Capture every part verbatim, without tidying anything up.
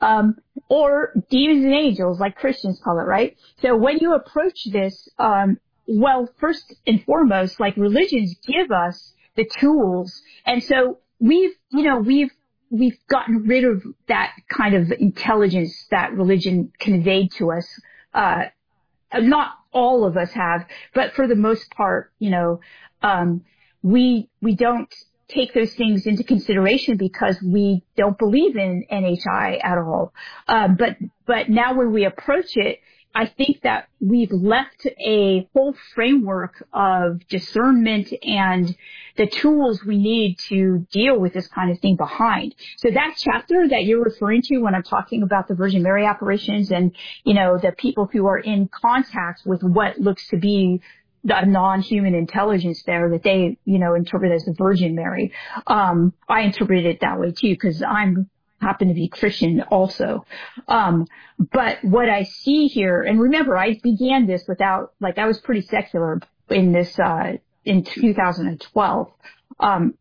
um, or demons and angels, like Christians call it, right? So when you approach this, um, well, first and foremost, like religions give us the tools. And so we've, you know, we've, we've gotten rid of that kind of intelligence that religion conveyed to us. Uh, not all of us have, but for the most part, you know, um, we, we don't take those things into consideration because we don't believe in N H I at all. Um, but, but now when we approach it, I think that we've left a whole framework of discernment and the tools we need to deal with this kind of thing behind. So that chapter that you're referring to when I'm talking about the Virgin Mary apparitions and, you know, the people who are in contact with what looks to be the non-human intelligence there that they, you know, interpret as the Virgin Mary. Um, I interpret it that way too because I'm happen to be Christian also. Um, but what I see here, and remember, I began this without, like, I was pretty secular in this, uh, in two thousand twelve. Um,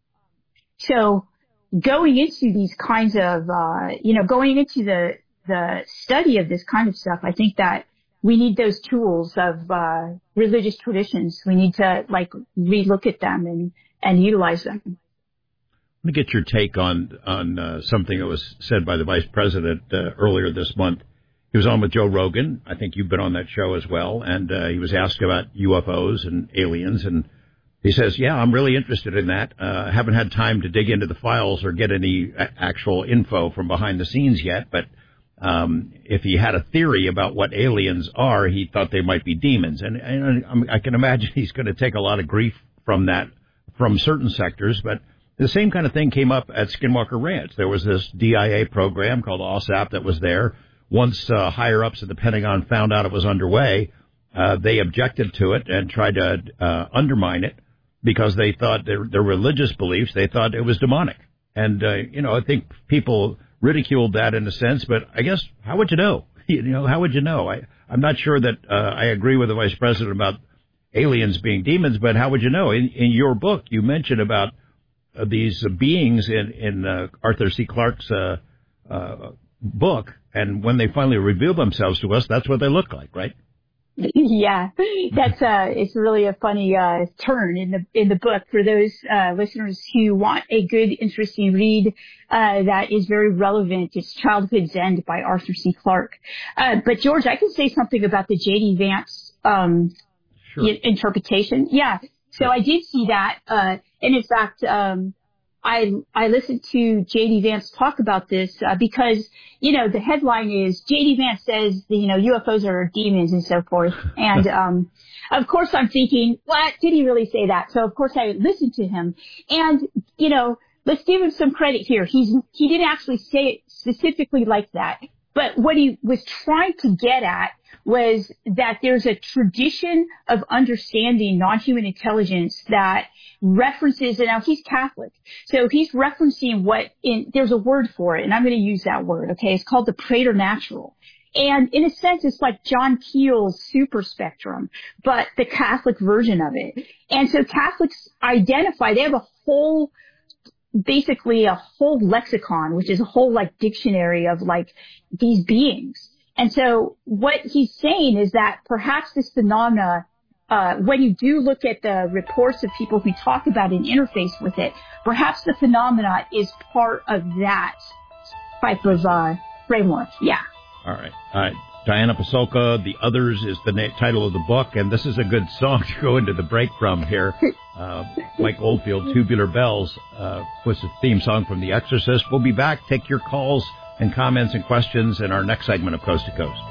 so going into these kinds of, uh, you know, going into the, the study of this kind of stuff, I think that we need those tools of, uh, religious traditions. We need to, like, relook at them and, and utilize them. Let me get your take on on uh, something that was said by the vice president uh, earlier this month. He was on with Joe Rogan. I think you've been on that show as well. And uh, he was asked about U F Os and aliens. And he says, yeah, I'm really interested in that. I uh, haven't had time to dig into the files or get any a- actual info from behind the scenes yet. But um, if he had a theory about what aliens are, he thought they might be demons. And, and I can imagine he's going to take a lot of grief from that, from certain sectors. But the same kind of thing came up at Skinwalker Ranch. There was this D I A program called O S A P that was there. Once uh, higher-ups at the Pentagon found out it was underway, uh, they objected to it and tried to uh, undermine it because they thought their, their religious beliefs, they thought it was demonic. And, uh, you know, I think people ridiculed that in a sense, but I guess how would you know? You know, how would you know? I, I'm not sure that uh, I agree with the vice president about aliens being demons, but how would you know? In, in your book, you mentioned about Uh, these uh, beings in, in uh, Arthur C. Clarke's uh, uh, book, and when they finally reveal themselves to us, that's what they look like, right? Yeah, that's uh, it's really a funny uh, turn in the in the book for those uh, listeners who want a good, interesting read uh, that is very relevant. It's Childhood's End by Arthur C. Clarke. Uh, but George, I can say something about the J D. Vance um, sure. i- interpretation. Yeah. So I did see that, uh, and in fact, um, I, I listened to J D. Vance talk about this, uh, because, you know, the headline is J D. Vance says, you know, U F Os are demons and so forth. And, um, of course I'm thinking, what? Did he really say that? So of course I listened to him and, you know, let's give him some credit here. He's, he didn't actually say it specifically like that, but what he was trying to get at was that there's a tradition of understanding non-human intelligence that references, and now he's Catholic, so he's referencing what in, there's a word for it, and I'm going to use that word, okay? It's called the preternatural. And in a sense, it's like John Keel's super spectrum, but the Catholic version of it. And so Catholics identify, they have a whole, basically a whole lexicon, which is a whole like dictionary of like these beings. And so what he's saying is that perhaps this phenomena, uh, when you do look at the reports of people who talk about and interface with it, perhaps the phenomena is part of that type of uh, framework. Yeah. All right. All right. Diana Pasulka, The Others is the na- title of the book, and this is a good song to go into the break from here. Uh, Mike Oldfield, Tubular Bells, uh, was the theme song from The Exorcist. We'll be back. Take your calls and comments and questions in our next segment of Coast to Coast.